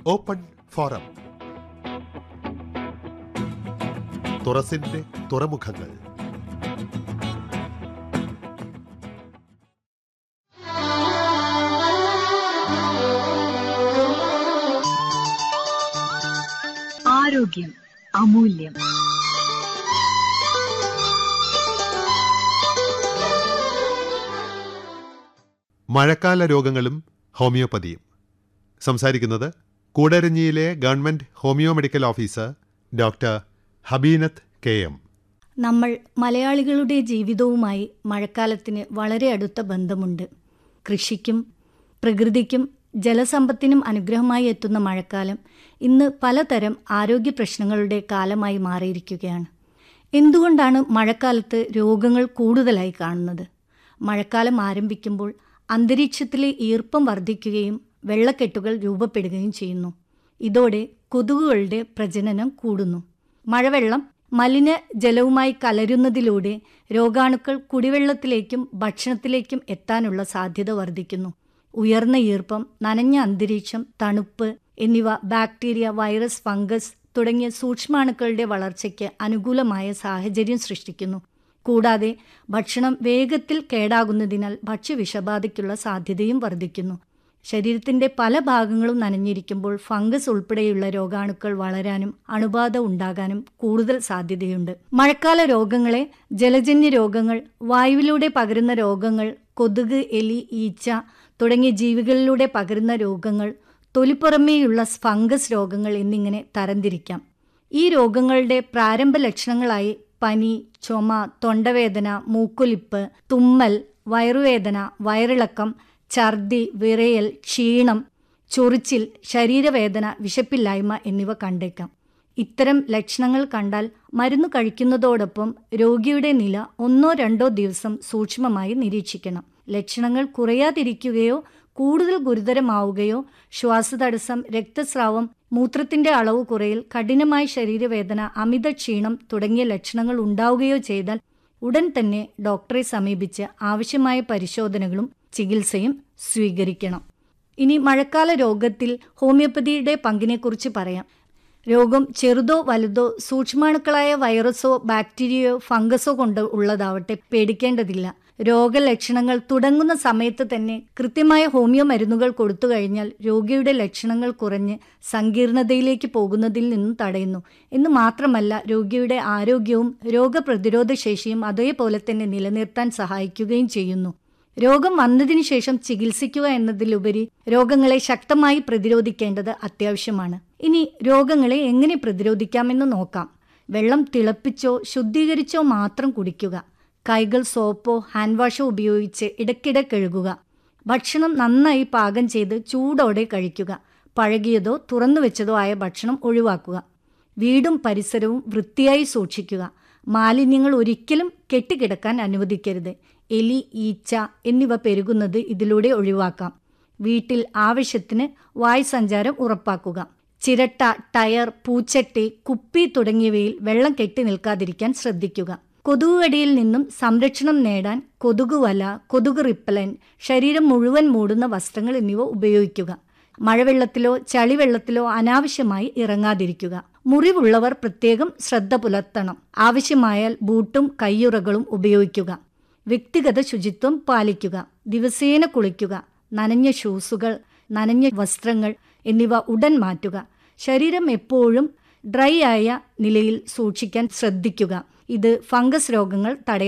Open forum. തുറസിന്റെ തുറമുഖങ്ങൾ. ആരോഗ്യം അമൂല്യം. മഴക്കാല രോഗങ്ങളും ഹോമിയോപ്പതിയും. സംസാരിക്കുന്നത് കൂടരഞ്ഞിയിലെ government homeo medical officer doctor ഹബീനത്ത് KM. നമ്മൾ മലയാളികളുടെ ജീവിതവുമായി മഴക്കാലത്തിന് വളരെ അടുത്ത ബന്ധമുണ്ട്. കൃഷിക്കും പ്രകൃതിക്കും ജലസമ്പത്തിനും അനുഗ്രഹമായി എത്തുന്ന മഴക്കാലം ഇന്ന് പലതരം ആരോഗ്യ പ്രശ്നങ്ങളുടെ കാലമായി മാറിയിരിക്കുകയാണ്. എന്തുകൊണ്ടാണ് മഴക്കാലത്ത് രോഗങ്ങൾ കൂടുതലായി കാണുന്നത്? മഴക്കാലം ആരംഭിക്കുമ്പോൾ അന്തരീക്ഷത്തിലെ ഈർപ്പം വർദ്ധിക്കുകയും വെള്ളക്കെട്ടുകൾ രൂപപ്പെടുകയും ചെയ്യുന്നു. ഇതോടെ കൊതുകുകളുടെ പ്രജനനം കൂടുന്നു. മഴവെള്ളം മലിനജലവുമായി കലരുന്നതിലൂടെ രോഗാണുക്കൾ കുടിവെള്ളത്തിലേക്കും ഭക്ഷണത്തിലേക്കും എത്താനുള്ള സാധ്യത വർദ്ധിക്കുന്നു. ഉയർന്ന ഈർപ്പം, നനഞ്ഞ അന്തരീക്ഷം, തണുപ്പ് എന്നിവ ബാക്ടീരിയ, വൈറസ്, ഫംഗസ് തുടങ്ങിയ സൂക്ഷ്മാണുക്കളുടെ വളർച്ചയ്ക്ക് അനുകൂലമായ സാഹചര്യം സൃഷ്ടിക്കുന്നു. കൂടാതെ ഭക്ഷണം വേഗത്തിൽ കേടാകുന്നതിനാൽ ഭക്ഷ്യവിഷബാധയ്ക്കുള്ള സാധ്യതയും വർദ്ധിക്കുന്നു. ശരീരത്തിന്റെ പല ഭാഗങ്ങളും നനഞ്ഞിരിക്കുമ്പോൾ ഫംഗസ് ഉൾപ്പെടെയുള്ള രോഗാണുക്കൾ വളരാനും അണുബാധ ഉണ്ടാകാനും കൂടുതൽ സാധ്യതയുണ്ട്. മഴക്കാല രോഗങ്ങളെ ജലജന്യ രോഗങ്ങൾ, വായുവിലൂടെ പകരുന്ന രോഗങ്ങൾ, കൊതുക്, എലി, ഈച്ച തുടങ്ങിയ ജീവികളിലൂടെ പകരുന്ന രോഗങ്ങൾ, തൊലിപ്പുറമേയുള്ള ഫംഗസ് രോഗങ്ങൾ എന്നിങ്ങനെ തരംതിരിക്കാം. ഈ രോഗങ്ങളുടെ പ്രാരംഭ ലക്ഷണങ്ങളായി പനി, ചുമ, തൊണ്ടവേദന, മൂക്കൊലിപ്പ്, തുമ്മൽ, വയറുവേദന, വയറിളക്കം, ഛർദി, വിറയൽ, ക്ഷീണം, ചൊറിച്ചിൽ, ശരീരവേദന, വിശപ്പില്ലായ്മ എന്നിവ കണ്ടേക്കാം. ഇത്തരം ലക്ഷണങ്ങൾ കണ്ടാൽ മരുന്ന് കഴിക്കുന്നതോടൊപ്പം രോഗിയുടെ നില 1-2 ദിവസം സൂക്ഷ്മമായി നിരീക്ഷിക്കണം. ലക്ഷണങ്ങൾ കുറയാതിരിക്കുകയോ കൂടുതൽ ഗുരുതരമാവുകയോ ശ്വാസതടസ്സം, രക്തസ്രാവം, മൂത്രത്തിന്റെ അളവ് കുറയൽ, കഠിനമായ ശരീരവേദന, അമിത ക്ഷീണം തുടങ്ങിയ ലക്ഷണങ്ങൾ ഉണ്ടാവുകയോ ചെയ്താൽ ഉടൻ തന്നെ ഡോക്ടറെ സമീപിച്ച് ആവശ്യമായ പരിശോധനകളും ചികിത്സയും സ്വീകരിക്കണം. ഇനി മഴക്കാല രോഗത്തിൽ ഹോമിയോപ്പതിയുടെ പങ്കിനെക്കുറിച്ച് പറയാം. രോഗം ചെറുതോ വലുതോ സൂക്ഷ്മാണുക്കളായ വൈറസോ ബാക്ടീരിയയോ ഫംഗസോ കൊണ്ട് ഉള്ളതാവട്ടെ പേടിക്കേണ്ടതില്ല. രോഗലക്ഷണങ്ങൾ തുടങ്ങുന്ന സമയത്ത് തന്നെ കൃത്യമായ ഹോമിയോ മരുന്നുകൾ കൊടുത്തു കഴിഞ്ഞാൽ രോഗിയുടെ ലക്ഷണങ്ങൾ കുറഞ്ഞ് സങ്കീർണതയിലേക്ക് പോകുന്നതിൽ നിന്നും തടയുന്നു. എന്ന് മാത്രമല്ല, രോഗിയുടെ ആരോഗ്യവും രോഗപ്രതിരോധ ശേഷിയും അതേപോലെ തന്നെ നിലനിർത്താൻ സഹായിക്കുകയും ചെയ്യുന്നു. രോഗം വന്നതിന് ശേഷം ചികിത്സിക്കുക എന്നതിലുപരി രോഗങ്ങളെ ശക്തമായി പ്രതിരോധിക്കേണ്ടത് അത്യാവശ്യമാണ്. ഇനി രോഗങ്ങളെ എങ്ങനെ പ്രതിരോധിക്കാമെന്ന് നോക്കാം. വെള്ളം തിളപ്പിച്ചോ ശുദ്ധീകരിച്ചോ മാത്രം കുടിക്കുക. കൈകൾ സോപ്പോ ഹാൻഡ് വാഷോ ഉപയോഗിച്ച് ഇടയ്ക്കിടെ കഴുകുക. ഭക്ഷണം നന്നായി പാകം ചെയ്ത് ചൂടോടെ കഴിക്കുക. പഴകിയതോ തുറന്നു വെച്ചതോ ആയ ഭക്ഷണം ഒഴിവാക്കുക. വീടും പരിസരവും വൃത്തിയായി സൂക്ഷിക്കുക. മാലിന്യങ്ങൾ ഒരിക്കലും കെട്ടിക്കിടക്കാൻ അനുവദിക്കരുത്. എലി, ഈച്ച എന്നിവ പെരുകുന്നത് ഇതിലൂടെ ഒഴിവാക്കാം. വീട്ടിൽ ആവശ്യത്തിന് വായുസഞ്ചാരം ഉറപ്പാക്കുക. ചിരട്ട, ടയർ, പൂച്ചട്ടി, കുപ്പി തുടങ്ങിയവയിൽ വെള്ളം കെട്ടി നിൽക്കാതിരിക്കാൻ ശ്രദ്ധിക്കുക. കൊതുകുകടിയിൽ നിന്നും സംരക്ഷണം നേടാൻ കൊതുകുവല, കൊതുക് റിപ്പലന്റ്, ശരീരം മുഴുവൻ മൂടുന്ന വസ്ത്രങ്ങൾ എന്നിവ ഉപയോഗിക്കുക. മഴവെള്ളത്തിലോ ചളിവെള്ളത്തിലോ അനാവശ്യമായി ഇറങ്ങാതിരിക്കുക. മുറിവുള്ളവർ പ്രത്യേകം ശ്രദ്ധ പുലർത്തണം. ആവശ്യമായാൽ ബൂട്ടും കയ്യുറകളും ഉപയോഗിക്കുക. വ്യക്തിഗത ശുചിത്വം പാലിക്കുക. ദിവസേന കുളിക്കുക. നനഞ്ഞ ഷൂസുകൾ, നനഞ്ഞ വസ്ത്രങ്ങൾ എന്നിവ ഉടൻ മാറ്റുക. ശരീരം എപ്പോഴും ഡ്രൈ ആയ നിലയിൽ സൂക്ഷിക്കാൻ ശ്രദ്ധിക്കുക. ഇത് ഫംഗസ് രോഗങ്ങൾ തടയാൻ